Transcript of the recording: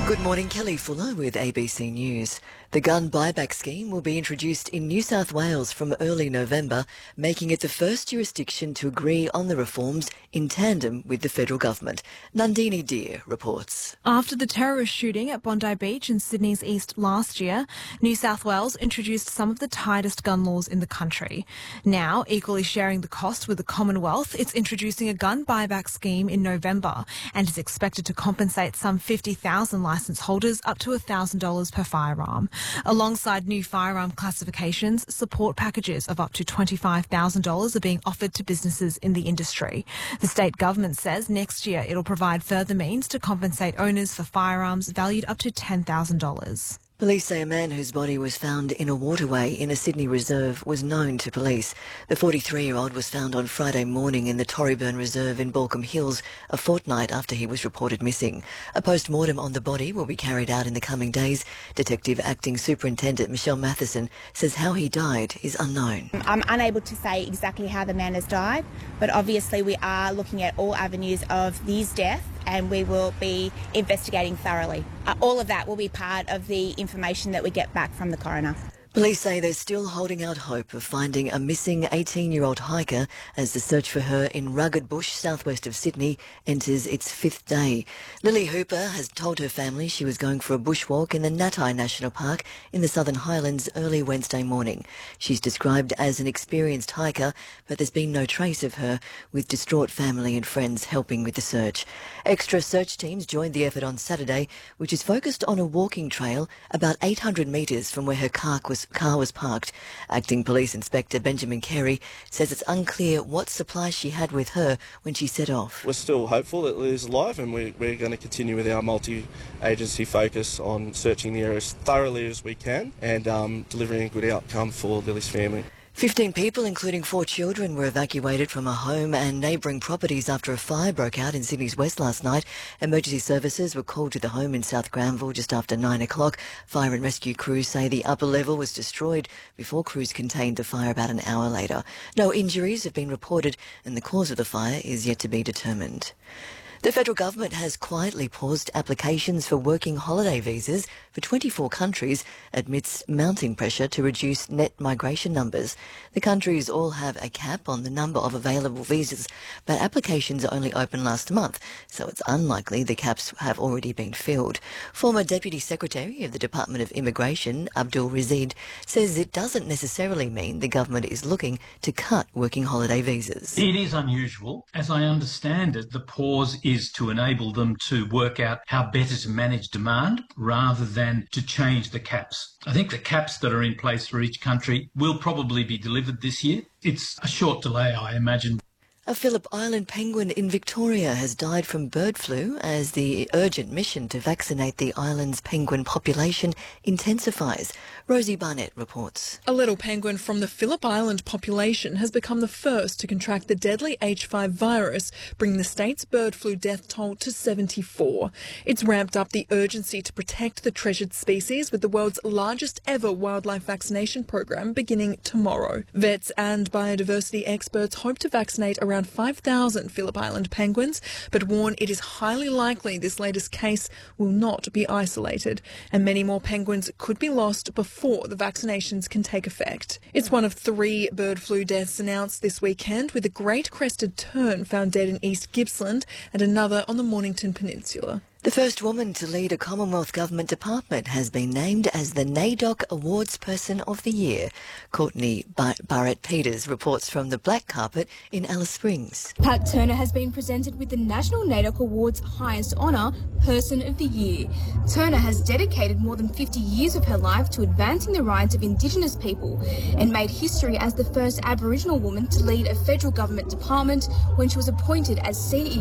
Good morning, Kelly Fuller with ABC News. The gun buyback scheme will be introduced in New South Wales from early November, making it the first jurisdiction to agree on the reforms in tandem with the federal government. Nandini Deer reports. After the terrorist shooting at Bondi Beach in Sydney's east last year, New South Wales introduced some of the tightest gun laws in the country. Now, equally sharing the cost with the Commonwealth, it's introducing a gun buyback scheme in November and is expected to compensate some 50,000 licence holders up to $1,000 per firearm. Alongside new firearm classifications, support packages of up to $25,000 are being offered to businesses in the industry. The state government says next year it'll provide further means to compensate owners for firearms valued up to $10,000. Police say a man whose body was found in a waterway in a Sydney reserve was known to police. The 43-year-old was found on Friday morning in the Torreyburn Reserve in Baulkham Hills, a fortnight after he was reported missing. A post-mortem on the body will be carried out in the coming days. Detective Acting Superintendent Michelle Matheson says how he died is unknown. I'm unable to say exactly how the man has died, but obviously we are looking at all avenues of his death, and we will be investigating thoroughly. All of that will be part of the information that we get back from the coroner. Police say they're still holding out hope of finding a missing 18-year-old hiker as the search for her in Rugged Bush, southwest of Sydney, enters its fifth day. Lily Hooper has told her family she was going for a bushwalk in the Natai National Park in the Southern Highlands early Wednesday morning. She's described as an experienced hiker, but there's been no trace of her, with distraught family and friends helping with the search. Extra search teams joined the effort on Saturday, which is focused on a walking trail about 800 metres from where her car was parked. Acting Police Inspector Benjamin Carey says it's unclear what supplies she had with her when she set off. We're still hopeful that Lily's alive, and we're going to continue with our multi-agency focus on searching the area as thoroughly as we can and delivering a good outcome for Lily's family. 15 people, including 4 children, were evacuated from a home and neighbouring properties after a fire broke out in Sydney's west last night. Emergency services were called to the home in South Granville just after 9 o'clock. Fire and rescue crews say the upper level was destroyed before crews contained the fire about an hour later. No injuries have been reported and the cause of the fire is yet to be determined. The federal government has quietly paused applications for working holiday visas for 24 countries amidst mounting pressure to reduce net migration numbers. The countries all have a cap on the number of available visas, but applications only opened last month, so it's unlikely the caps have already been filled. Former Deputy Secretary of the Department of Immigration, Abdul Razid, says it doesn't necessarily mean the government is looking to cut working holiday visas. It is unusual. As I understand it, the pause is to enable them to work out how better to manage demand rather than to change the caps. I think the caps that are in place for each country will probably be delivered this year. It's a short delay, I imagine. A Phillip Island penguin in Victoria has died from bird flu as the urgent mission to vaccinate the island's penguin population intensifies. Rosie Barnett reports. A little penguin from the Phillip Island population has become the first to contract the deadly H5 virus, bringing the state's bird flu death toll to 74. It's ramped up the urgency to protect the treasured species with the world's largest ever wildlife vaccination program beginning tomorrow. Vets and biodiversity experts hope to vaccinate around 5,000 Phillip Island penguins, but warn it is highly likely this latest case will not be isolated, and many more penguins could be lost before the vaccinations can take effect. It's one of 3 bird flu deaths announced this weekend, with a great crested tern found dead in East Gippsland and another on the Mornington Peninsula. The first woman to lead a Commonwealth Government department has been named as the NAIDOC Awards Person of the Year. Courtney Barrett-Peters reports from the Black Carpet in Alice Springs. Pat Turner has been presented with the National NAIDOC Awards highest honour, Person of the Year. Turner has dedicated more than 50 years of her life to advancing the rights of Indigenous people and made history as the first Aboriginal woman to lead a federal government department when she was appointed as CEO